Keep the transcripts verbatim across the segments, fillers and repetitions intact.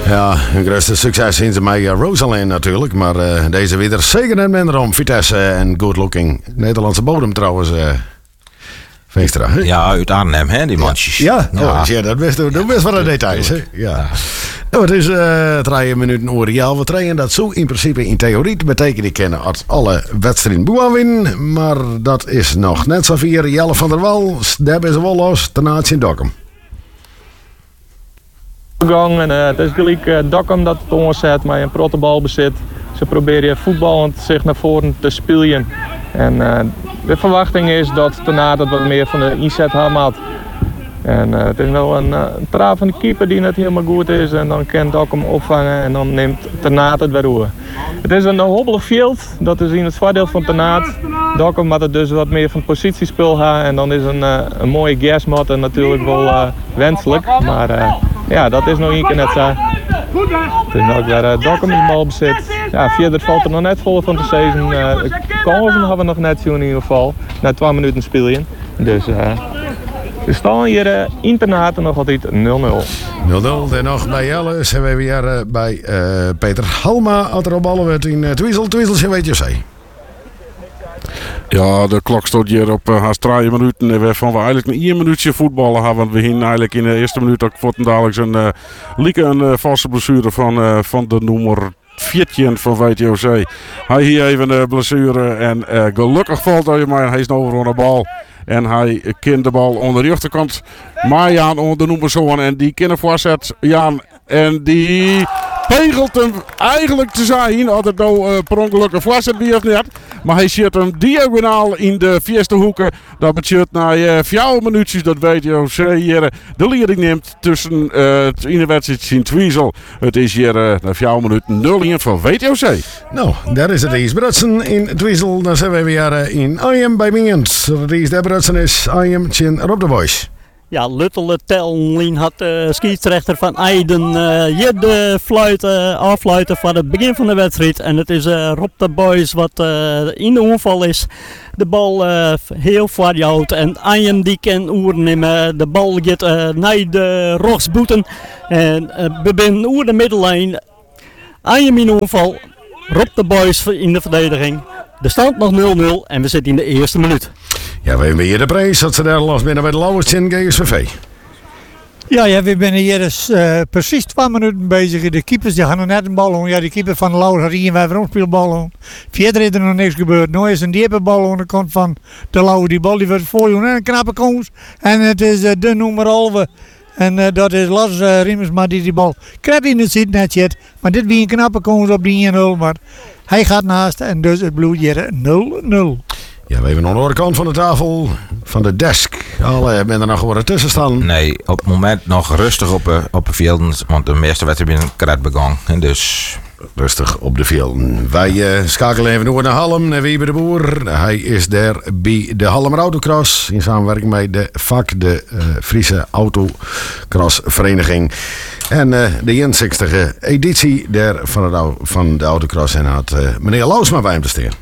Ja, een grootste succes zien ze met uh, Rosalind natuurlijk. Maar uh, deze weer zeker net minder om Vitesse en Good Looking. Nederlandse bodem trouwens. Uh, Veenstra. Ja, uit Arnhem, hè, die mansjes. Ja, ja. Oh, ja dat wist dat wist van de details. Hè? Ja. Ja. Nou, het is uh, drie minuten oor. We trainen dat zo in principe in theorie te betekenen. Die kennen als alle wedstrijden boeien winnen. Maar dat is nog net zo vier. Jelle van der Wal, daar is wel los. Ten in Dokkum. En, uh, het is gelijk uh, Dokkum dat het omzet met een prottenbal bezit. Ze proberen voetballend zich naar voren te spelen. En uh, de verwachting is dat daarna dat wat meer van de inzet had. En uh, het is wel een, uh, een traaf van de keeper die net helemaal goed is. En dan kan Dokkum opvangen en dan neemt Ternate het weer over. Het is een hobbelig veld. Dat is in het voordeel van Ternate. Dokkum moet het dus wat meer van positiespel hebben. En dan is een, uh, een mooie gasmat en natuurlijk wel uh, wenselijk. Maar uh, ja, dat is nog één keer net zo. Het is ook weer uh, Dokkum in balbezit. Ja, verder valt er nog net vol van te zeggen. Uh, kansen hebben we nog net zien in ieder geval. Na twee minuten spelen. Dus uh, we staan hier uh, internaten nog altijd nul nul. nul nul, en nog bij Jelle zijn we weer uh, bij uh, Peter Halma. Als er op ballen werd in uh, Twiesel. Twiesel, weet je zei. Ja, de klok stond hier op uh, haast drie minuten. En we van we eigenlijk een één minuutje voetballen hebben. Want we gingen eigenlijk in de eerste minuut ook voor dadelijk een uh, lieke een uh, vaste blessure van, uh, van de nummer veertien van W T O C. Hij hier even een blessure en uh, gelukkig valt hij maar. Hij is nou over de bal. En hij kent de bal onder de rechterkant. Maar Jaan onder de nummer zo'n en die kennen voorzet. Jaan en die pegelt hem eigenlijk te zijn. Had het nou uh, per ongeluk een voorzet wie of niet. Maar hij zet hem diagonaal in de vierste hoeken. Dat betekent na uh, vier minuutjes dat W T O C hier de leiding neemt tussen uh, in de wedstrijd in Twiesel. Het is hier uh, na vier minuten nul een voor W T O C. Nou, daar is het Ries Brutsen in Twiesel. Dan zijn we weer uh, in Arnhem bij Mingens. Ries de Brutsen is Arnhem Chin Rob de Boys. Ja, Luttele Tellin had de uh, scheidsrechter van Eiden uh, hier de fluit, uh, afluiten van het begin van de wedstrijd. En het is uh, Rob de Boys wat uh, in de onval is. De bal uh, heel ver houdt en Arnhem die kan oernemen. De bal gaat uh, naar de rechtsboeten. En uh, we zijn oer de middellijn. Arnhem in de onval. Rob de Boys in de verdediging. Er staat nog nul nul en we zitten in de eerste minuut. Ja, we hebben hier de prijs dat ze daar los binnen bij de Lauwertje G S V V. Ja, ja, we zijn hier dus, uh, precies twee minuten bezig. De keepers die gaan nog net een bal om. Ja, de keeper van de Lauwer had hier een speelbal om. Verder is er nog niks gebeurd. Nu is een diepe bal aan de kant van de Lauwer. Die bal die wordt voorjoen en een knappe kans. En het is uh, de nummer halve. En uh, dat is Lars uh, Riemersma die die bal krijgt in het zitnetje. Maar dit wie een knappe kans op die één nul. Maar hij gaat naast en dus het bloed hier nul nul. Ja, we hebben aan de andere kant van de tafel, van de desk. Alle ben er nog gewoon tussen staan. Nee, op het moment nog rustig op, uh, op de velden, want de meeste wedstrijden zijn krat begaan. En dus... Rustig op de velden. Wij uh, schakelen even door naar Halm, naar Wiebe de Boer. Hij is daar bij de Halmer Autocross in samenwerking met de V A C, de uh, Friese Autocrossvereniging. En uh, de eenenzestigste editie der van, het, van de Autocross. En had uh, meneer Lausma bij hem te staan.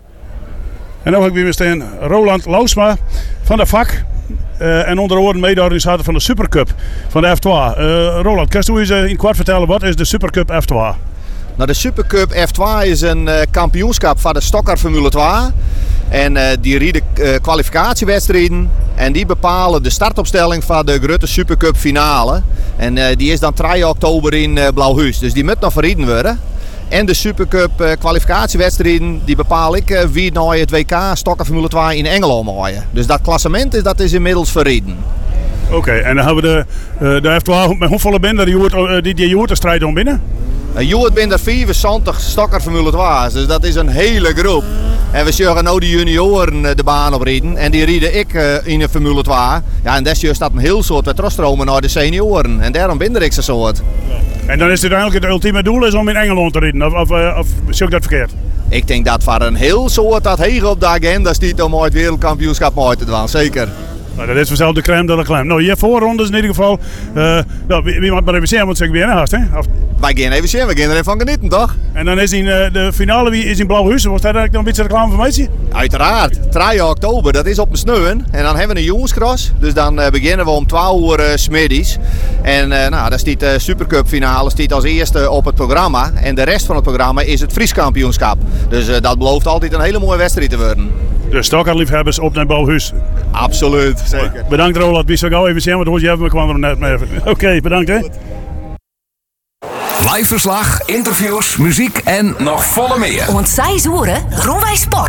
En dan heb ik weer staan Roland Lausma van de V A C. Uh, en onder andere mede-organisator van de Supercup van de F twee. Uh, Roland, kan je eens uh, in kwart vertellen wat is de Supercup F twee? Nou, de Supercup F twee is een uh, kampioenschap van de Stokker Formule twee. En uh, die rieden uh, kwalificatiewedstrijden. En die bepalen de startopstelling van de grote Supercup finale. En uh, die is dan drie oktober in uh, Blauwhuis. Dus die moet nog verrieden worden. En de Supercup uh, kwalificatiewedstrijden die bepaal ik uh, wie nou het W K Stokker Formule twee in Engeland maaien. Dus dat klassement is, dat is inmiddels verrieden. Oké, okay, en dan hebben we de, uh, de F twee met hoeveel binnen die Joert, die, die Joert strijd om binnen? Uh, Joert binnen er vierenzontig Stokker Formule twee, dus dat is een hele groep. En we zullen nu de junioren de baan oprijden en die rieden ik uh, in de Formule twee. Ja, en desnoods staat een heel soort weer terugstromen naar de senioren en daarom binder ik ze soort. En dan is het eigenlijk het ultieme doel is om in Engeland te rijden, of, of, of zie ik dat verkeerd? Ik denk dat voor een heel soort dat heeg op de agenda staat om het wereldkampioenschap mee te doen, zeker. Nou, dat is vanzelf de crème de la crème. Nou, je voorrondes in ieder geval. Uh, nou, wie, wie moet maar even zien, want ik binnen haast, hè? Of... Wij gaan even zien, we gaan er even van genieten, toch? En dan is in, uh, de finale wie is in Blauwhuis. Was dat eigenlijk nog een beetje reclame voor mij? Uiteraard. drie oktober, dat is op de sneeuwen. En dan hebben we een jongenscross. Dus dan uh, beginnen we om twaalf uur uh, 's middags. En uh, nou, dan staat de Supercup finale staat als eerste op het programma. En de rest van het programma is het Fries kampioenschap. Dus uh, dat belooft altijd een hele mooie wedstrijd te worden. De stokkerliefhebbers op naar Blauwhuis. Absoluut, zeker. Bedankt Roland, wie zou gauw even zien, want hoor je hebben we kwam er net mee. Oké, okay, bedankt hè. Live verslag, interviews, muziek en nog volle meer. Want zij zoeren Groenwij Sport.